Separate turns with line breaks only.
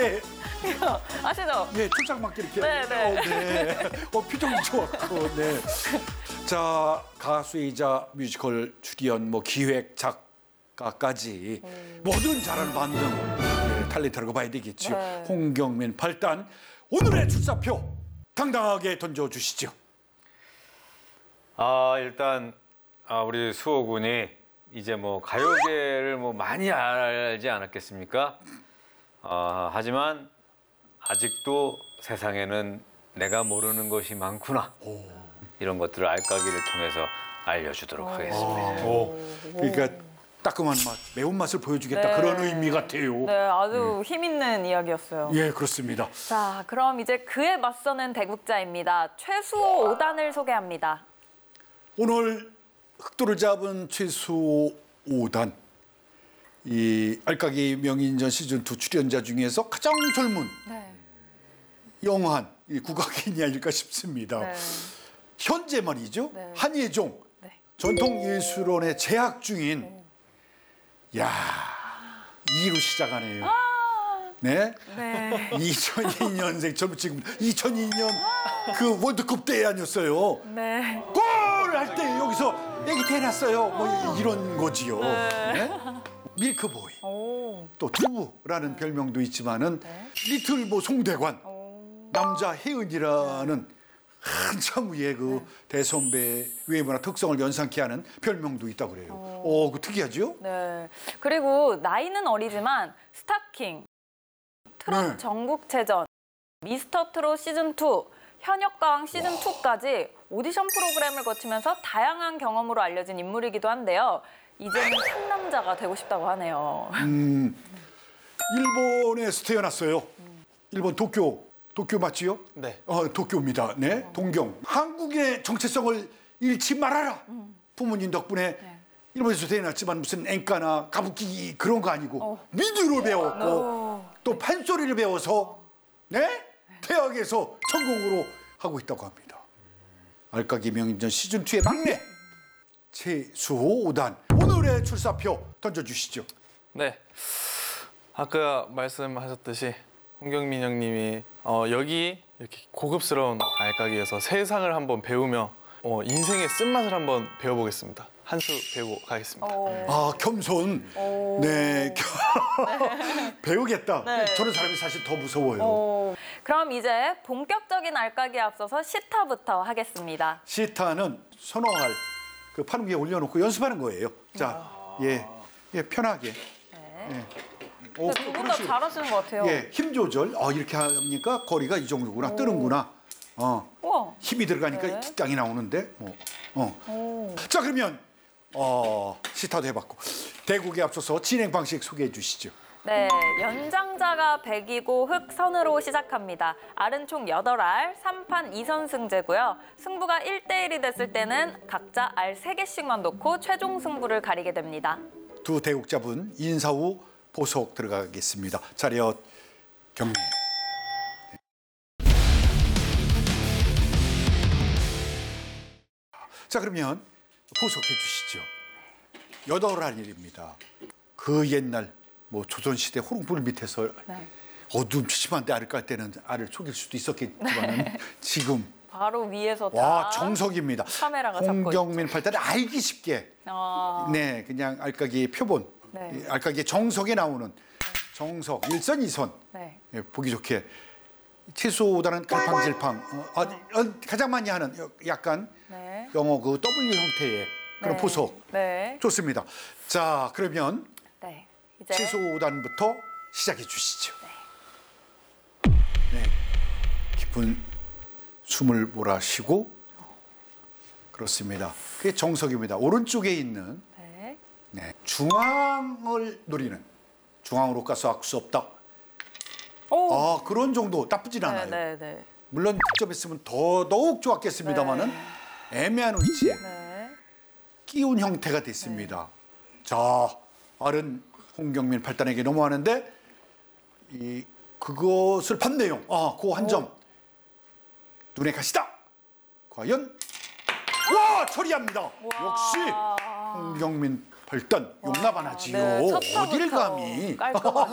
예.
아시죠?
예, 출장맞게 이렇게.
네, 네.
네. 표정이 좋았고, 네. 자, 가수이자 뮤지컬 출연, 뭐 기획, 작가까지 모든 자랑 받는 탤런트라고 봐야 되겠죠.
네.
홍경민 8단 오늘의 출사표 당당하게 던져주시죠.
일단 우리 수호 군이 이제 뭐 가요계를 뭐 많이 알지 않았겠습니까? 하지만 아직도 세상에는 내가 모르는 것이 많구나. 이런 것들을 알까기를 통해서 알려주도록 하겠습니다.
그러니까 따끔한 맛, 매운맛을 보여주겠다.
네.
그런 의미 같아요.
네, 아주 힘있는 이야기였어요.
예, 그렇습니다.
자, 그럼 이제 그에 맞서는 대국자입니다. 최수호 5단을 소개합니다.
오늘 흑도를 잡은 최수호 5단. 이 알까기 명인전 시즌2 출연자 중에서 가장 젊은
네.
영한 이 국악인이 아닐까 싶습니다.
네.
현재 말이죠.
네.
한예종
네.
전통예술원에 재학 중인 야 2로 시작하네요. 네.
네.
2002년생 지금 2002년 그 월드컵 때 아니었어요.
네.
골 할 때 여기서 애기 태어났어요. 뭐 이런 거지요. 네? 밀크보이
오.
또 투부라는 별명도 있지만은
네.
리틀 뭐 송대관
오.
남자 혜은이라는 한참 위에 그 대선배 외모나 특성을 연상케 하는 별명도 있다고 그래요. 그 특이하죠?
네. 그리고 나이는 어리지만 스타킹, 트롯
네.
전국체전, 미스터 트롯 시즌2, 현역가왕 시즌2까지 오디션 프로그램을 거치면서 다양한 경험으로 알려진 인물이기도 한데요. 이제는 상남자가 되고 싶다고 하네요.
일본에서 태어났어요. 일본 도쿄 맞지요?
네.
도쿄입니다. 네, 동경. 한국의 정체성을 잃지 말아라. 부모님 덕분에
네.
일본에서 태어났지만 무슨 엔카나 가부키 그런 거 아니고 미드를 배웠고 또 판소리를 배워서 네? 대학에서 전공으로 하고 있다고 합니다. 알까기 명인전 시즌2의 막내 최수호 5단 오늘의 출사표 던져주시죠.
네. 아까 말씀하셨듯이 홍경민 형님이 여기 이렇게 고급스러운 알까기에서 세상을 한번 배우며 인생의 쓴맛을 한번 배워보겠습니다. 한 수 배우고 가겠습니다.
겸손. 네. 배우겠다.
네.
저런 사람이 사실 더 무서워요.
그럼 이제 본격적인 알까기에 앞서서 시타부터 하겠습니다.
시타는 선호할 그 팔 위에 올려놓고 연습하는 거예요. 자, 예, 편하게.
네.
오,
두 분
그런
다
식으로.
잘하시는 것 같아요.
예, 힘 조절. 이렇게 하니까 거리가 이 정도구나. 뜨는구나.
우와.
힘이 들어가니까
네.
땅이 나오는데. 자, 그러면 시타도 해봤고 대국에 앞서서 진행 방식 소개해 주시죠.
네, 연장자가 100이고 흑선으로 시작합니다. 알은 총 8알, 3판 2선승제고요. 승부가 1대1이 됐을 때는 각자 알 3개씩만 놓고 최종 승부를 가리게 됩니다.
두 대국자분 인사 후 보석 들어가겠습니다. 차렷 경례. 자, 그러면 보석해 주시죠. 8알입니다. 그 옛날 뭐 조선시대 호롱불 밑에서
네.
어두운 침침한데 알을 깔 때는 알을 속일 수도 있었겠지만 지금
바로 위에서 다
와 정석입니다.
카메라가 잡고
홍경민 8단은 알기 쉽게 네 그냥 알까기의 표본
네.
알까기의 정석에 나오는 정석 1선 2선
네.
예, 보기 좋게 최소다는 갈팡질팡 가장 많이 하는 약간
네.
영어 그 W 형태의 그런
네.
보석
네.
좋습니다. 자 그러면
네. 이제
최소단부터 시작해 주시죠. 네, 깊은 숨을 몰아쉬고 그렇습니다. 그게 정석입니다. 오른쪽에 있는
네.
네, 중앙을 노리는 중앙으로 가서 할 수 없다.
오.
그런 정도 나쁘진 않아요.
네, 네,
물론 득점했으면 더욱 좋았겠습니다만은 애매한 위치에
네.
끼운 형태가 됐습니다. 자, 알은 홍경민 8단에게 넘어가는데 그것을 봤네요. 그 한 점 눈에 가시다. 과연 와 처리합니다. 역시 홍경민 8단 용납 안 하지요.
네, 첫
어딜
타부터
감히
깔끔하게.